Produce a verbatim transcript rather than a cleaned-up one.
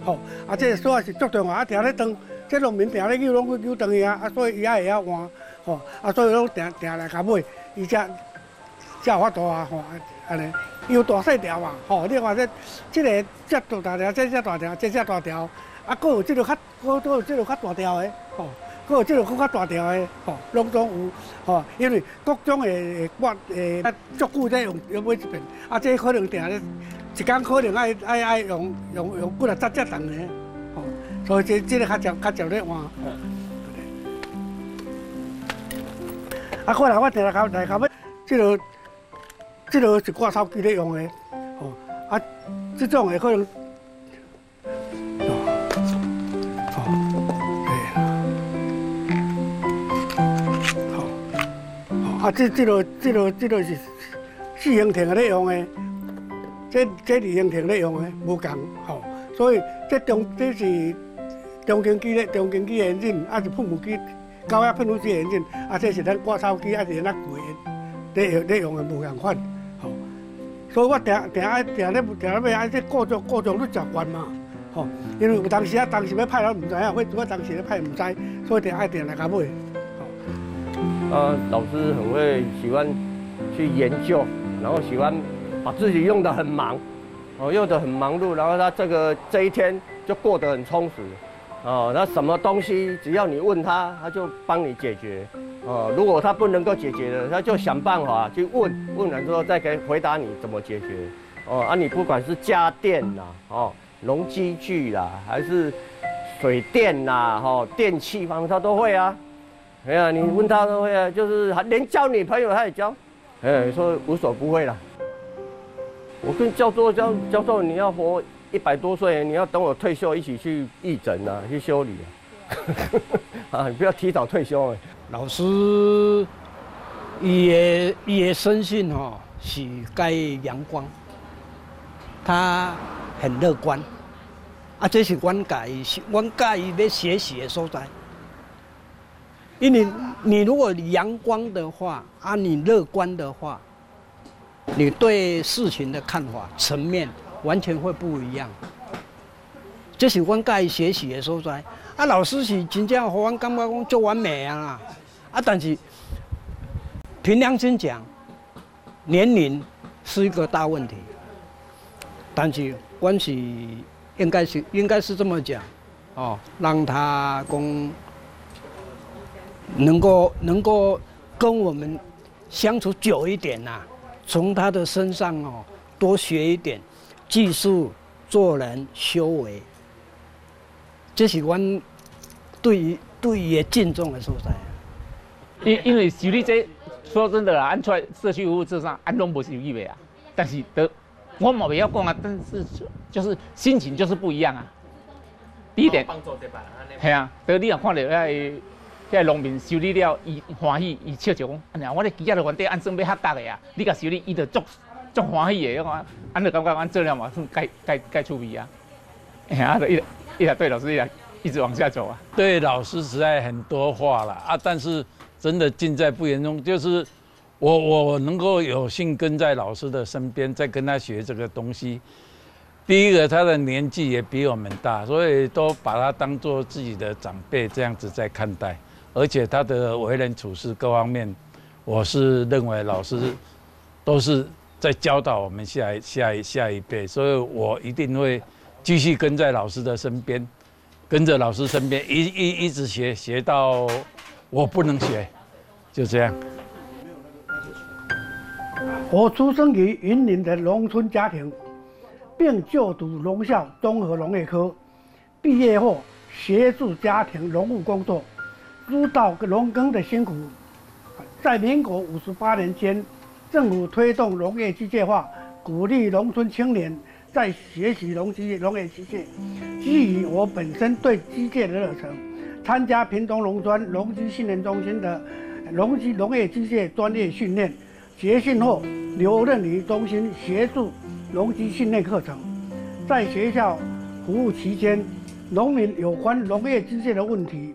吼，啊，这所以是足重要，啊，定咧当，这农民定咧扭拢去扭长去啊，啊，所以伊也会晓换，吼，啊，所以拢定定来甲买，伊才才有法度啊，吼，安尼，伊有大细条嘛，吼，你看这这个这大条，这这大条，这这大条，啊，佫有这个较，佫佫有这个较大条的，吼。佫有即个佫较大条的，吼，拢总有，吼，因为各种的我诶足久才用用买一遍，啊，这可能定咧一工可能爱爱爱用用用几啊十只重的，吼，所以这这个较少较少咧换。啊，可能我定来搞来搞要，即个即个是挂手机咧用的，吼，啊，即种的可能。啊，这这个这个这个是四行亭咧用的，这这二行亭咧用的无共吼，所以这中这是中经机咧，中经机的引进，啊是喷雾机、高压喷雾机的引进，啊这是咱挂手机，啊是咱贵的，咧用咧用的无共款，吼。所以我定定爱定咧定咧要爱这故障故障率真悬嘛，吼，因为有当时啊，当时要派咱唔知影，我我当时咧派唔知，所以定爱定来甲买。 呃，老师很会喜欢去研究，然后喜欢把自己用得很忙，哦，用得很忙碌，然后他这个这一天就过得很充实，哦，那什么东西只要你问他，他就帮你解决，哦，如果他不能够解决的，他就想办法去问，问完之后再给回答你怎么解决，哦，啊，你不管是家电啦，哦，农机具啦，还是水电啦，哦，电器方面他都会啊。哎呀，你问他都会啊，就是连交女朋友他也教，哎，说无所不会啦。我跟教授教教授，你要活一百多岁，你要等我退休一起去义诊啊，去修理啊，啊，你不要提早退休哎。 老师，伊的伊的生性吼是介阳光，他很乐观，啊，这是阮介意，阮介意咧学习的所在。因为你如果阳光的话，啊，你乐观的话，你对事情的看法层面完全会不一样。这是阮介学习的所在。啊，老师是真正互阮感觉讲足完美啊，啊，但是凭良心讲，年龄是一个大问题。但是阮是应该是应该是这么讲，哦，让他讲。能够能够跟我们相处久一点呐、啊，从他的身上哦多学一点技术、做人、修为，这是阮对于对于的敬重的所在。 因因为修理这说真的啦，按出来社区服务这上按拢无修理的啊，但是得我嘛不要讲啊，但是就是心情就是不一样啊。第一点，系啊，得你若看到遐。即农民修理了，伊欢喜，伊笑着讲：安尼，我咧机仔咧原地按算要合格的啊！你甲修理，伊就足足欢喜的，我安就感觉俺做了嘛，算该该该出味啊！哎呀，一一直对老师一直一直往下走啊。 对老师实在很多话了啊，但是真的尽在不言中。就是我我能够有幸跟在老师的身边，再跟他学这个东西。第一个，他的年纪也比我们大，所以都把他当作自己的长辈这样子在看待。而且他的为人处事各方面，我是认为老师都是在教导我们下一下一下一辈，所以我一定会继续跟在老师的身边，跟着老师身边一一一直学，学到我不能学，就这样。 我出生于云林的农村家庭，并就读农校综合农业科，毕业后协助家庭农务工作。知道农耕的辛苦，在民国五十八年间，政府推动农业机械化，鼓励农村青年在学习农机农业机械。基于我本身对机械的热忱，参加屏东农专农机训练中心的农机农业机械专业训练，结训后留任于中心协助农机训练课程。在学校服务期间，农民有关农业机械的问题